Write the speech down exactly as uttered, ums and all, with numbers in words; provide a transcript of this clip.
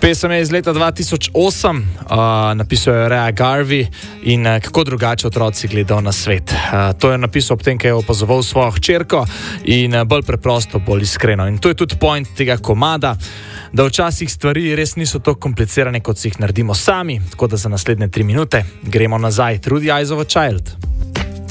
Pesem je iz leta dva tisoč osem, uh, napisal je Ray Garvey in uh, kako drugače otroci gledajo na svet. Uh, to je napisal ob tem, ko je opazoval svojo hčerko in uh, bolj preprosto, bolj iskreno. In to je tudi point tega komada, da včasih stvari res niso tako komplicirane, kot si jih naredimo sami. Tako da za naslednje tri minute gremo nazaj. Through the Eyes of a Child.